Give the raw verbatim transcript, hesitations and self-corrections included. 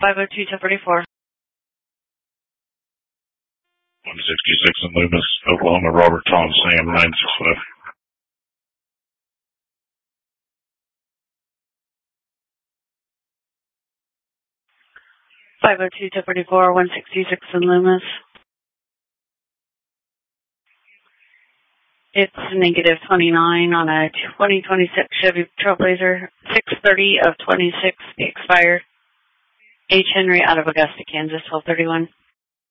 five oh two to forty-four. one sixty-six in Loomis, Oklahoma, Robert Tom Sam nine six five. five oh two to forty-four, one sixty-six in Loomis. It's negative twenty-nine on a twenty twenty-six Chevy Trailblazer, six thirty of twenty-six expired. H. Henry out of Augusta, Kansas, twelve thirty-one.